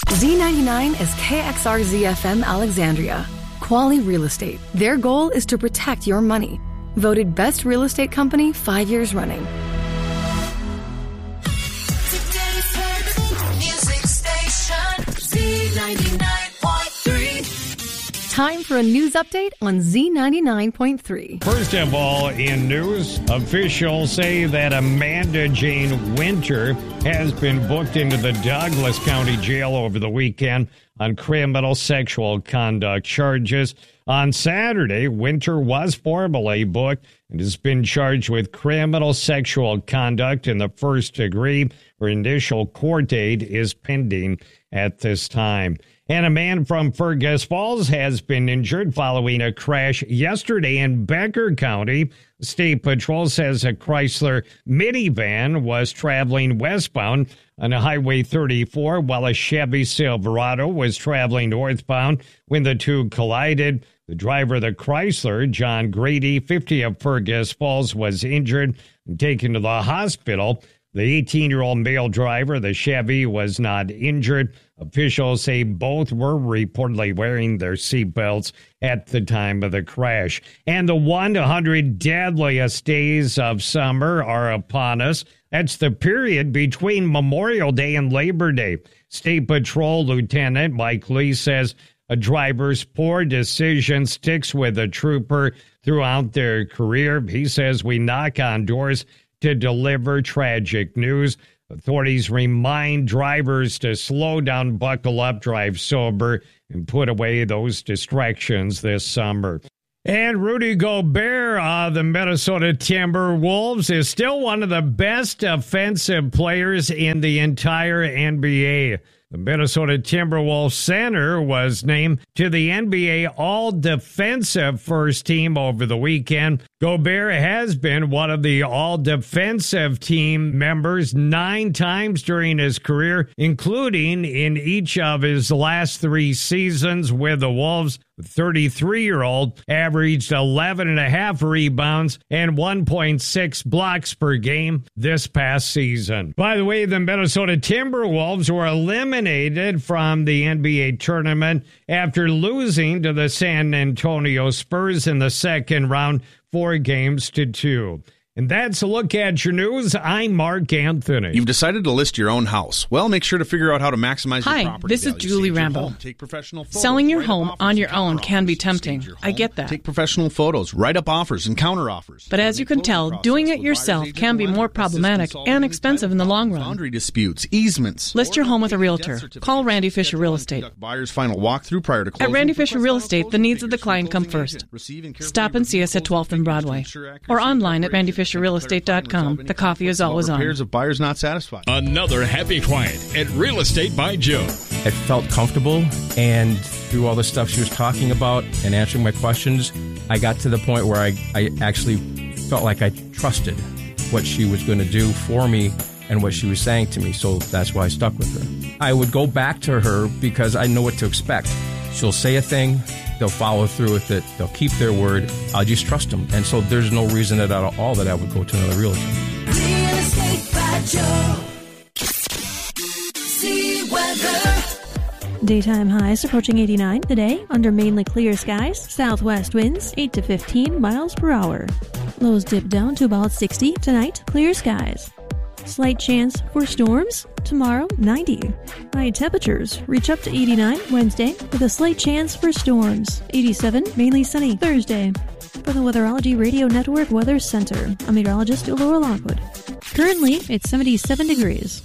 Z99 is KXRZ-FM Alexandria. Quality Real Estate. Their goal is to protect your money. Voted Best Real Estate Company 5 years running. Today's music station, Z99.3. Time for a news update on Z99.3. First of all, in news, officials say that Amanda Jane Winter has been booked into the Douglas County Jail over the weekend on criminal sexual conduct charges. On Saturday, Winter was formally booked and has been charged with criminal sexual conduct in the first degree. Her initial court date is pending at this time. And a man from Fergus Falls has been injured following a crash yesterday in Becker County. State Patrol says a Chrysler minivan was traveling westbound on Highway 34 while a Chevy Silverado was traveling northbound when the two collided. The driver of the Chrysler, John Grady, 50 of Fergus Falls, was injured and taken to the hospital. The 18-year-old male driver of the Chevy was not injured. Officials say both were reportedly wearing their seatbelts at the time of the crash. And the 100 deadliest days of summer are upon us. That's the period between Memorial Day and Labor Day. State Patrol Lieutenant Mike Lee says a driver's poor decision sticks with a trooper throughout their career. He says we knock on doors to deliver tragic news. Authorities remind drivers to slow down, buckle up, drive sober, and put away those distractions this summer. And Rudy Gobert of the Minnesota Timberwolves is still one of the best offensive players in the entire NBA. The Minnesota Timberwolves center was named to the NBA All-Defensive First Team over the weekend. Gobert has been one of the All-Defensive Team members 9 times during his career, including in each of his last 3 seasons with the Wolves. The 33-year-old averaged 11.5 rebounds and 1.6 blocks per game this past season. By the way, the Minnesota Timberwolves were eliminated from the NBA tournament after losing to the San Antonio Spurs in the second round, 4-2. And that's a look at your news. I'm Mark Anthony. You've decided to list your own house. Well, make sure to figure out how to maximize your property. Hi, this is value. Julie Rambo. Selling your home on your own can be tempting. I get that. Take professional photos, write up offers, and counter offers. But as you can tell, doing it yourself can be more problematic and expensive in the long run. Boundary disputes, easements. List your home with a realtor. Call Randy Fisher Real Estate. Buyer's final walkthrough prior to closing. At Randy Fisher Real Estate, the needs of the client come first. Stop and see us at 12th and Broadway. Or online at randyfisherrealestate.com. The coffee is always on. Pairs of buyers not satisfied. Another happy client at Real Estate by Joe. It felt comfortable, and through all the stuff she was talking about and answering my questions, I got to the point where I actually felt like I trusted what she was going to do for me and what she was saying to me, so that's why I stuck with her. I would go back to her because I know what to expect. She'll say a thing, they'll follow through with it, they'll keep their word, I'll just trust them. And so there's no reason at all that I would go to another realtor. Real Estate by Joe. See weather. Daytime highs approaching 89 today under mainly clear skies. Southwest winds 8 to 15 miles per hour. Lows dip down to about 60 tonight. Clear skies. Slight chance for storms tomorrow, 90. High temperatures reach up to 89 Wednesday with a slight chance for storms. 87, mainly sunny Thursday. For the Weatherology Radio Network Weather Center, I'm meteorologist Laura Lockwood. Currently, it's 77 degrees.